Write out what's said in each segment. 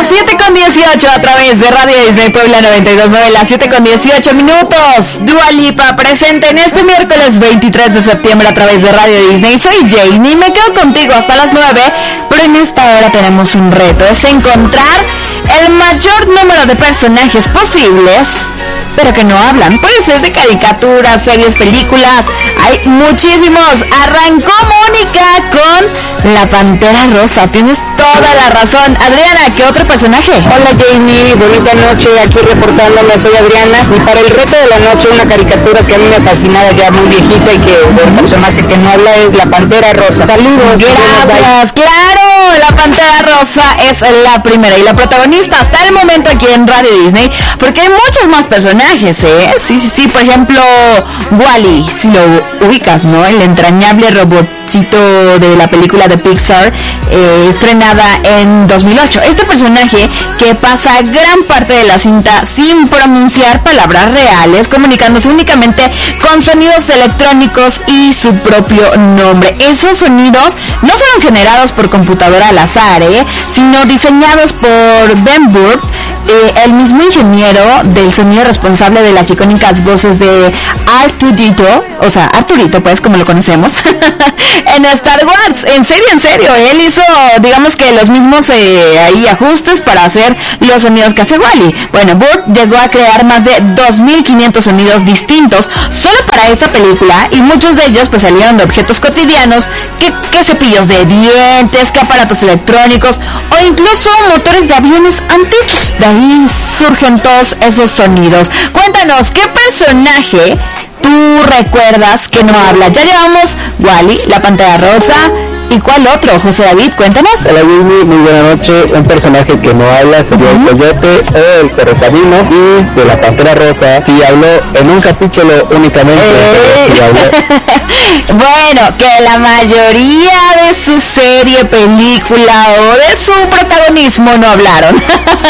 Las 7:18 a través de Radio Disney Puebla 92.9, las 7:18 minutos. Dua Lipa presente en este miércoles 23 de septiembre a través de Radio Disney. Soy Jamie, me quedo contigo hasta las 9, pero en esta hora tenemos un reto, es encontrar el mayor número de personajes posibles, pero que no hablan. Puede ser de caricaturas, series, películas, hay muchísimos. Arrancó Mónica con la Pantera Rosa, tienes toda la razón. Adriana, ¿qué otro personaje? Hola Jamie, bonita noche, aquí reportándome, soy Adriana, y para el reto de la noche una caricatura que a mí me fascinaba, ya muy viejita, y que el personaje que no habla es la Pantera Rosa. Saludos. Gracias, claro, la Pantera Rosa es la primera y la protagonista hasta el momento aquí en Radio Disney, porque hay muchos más personajes, ¿eh? Sí, por ejemplo, Wall-E, si lo ubicas, ¿no? El entrañable robotcito de la película de Pixar, estrenada en 2008. Este personaje que pasa gran parte de la cinta sin pronunciar palabras reales, comunicándose únicamente con sonidos electrónicos y su propio nombre. Esos sonidos no fueron generados por computadora al azar, sino diseñados por Ben Burtt, el mismo ingeniero del sonido responsable de las icónicas voces de Arturito, o sea, Arturito, pues, como lo conocemos, en Star Wars. En serio, él hizo, digamos que los mismos ahí ajustes para hacer los sonidos que hace Wall-E. Bueno, Burtt llegó a crear más de 2.500 sonidos distintos solo para esta película, y muchos de ellos pues salieron de objetos cotidianos, que cepillos de dientes, que aparatos electrónicos o incluso motores de aviones antiguos. De ahí surgen todos esos sonidos. Cuéntanos, ¿qué personaje tú recuerdas que no habla? Ya llevamos Wall-E, la Pantera Rosa, ¿y cuál otro? José David, cuéntanos. Hola Jamie, muy buena noche. Un personaje que no habla sería el Coyote o el Correcaminos, y de la Pantera Rosa sí habló en un capítulo únicamente, pero sí habló. Bueno, que la mayoría de su serie, película o de su protagonismo no hablaron.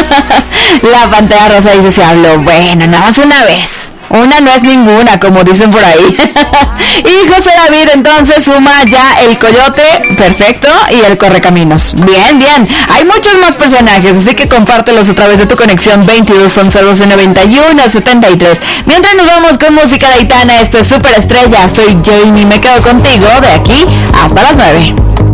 La Pantera Rosa dice se habló. Bueno, nada más una vez. Una no es ninguna, como dicen por ahí. Y José David entonces suma ya el Coyote, perfecto, y el Correcaminos. Bien. Hay muchos más personajes, así que compártelos a través de tu conexión 22 11 12 91 73. Mientras nos vamos con música de Aitana, esto es Superestrella. Soy Jamie, me quedo contigo de aquí hasta las 9.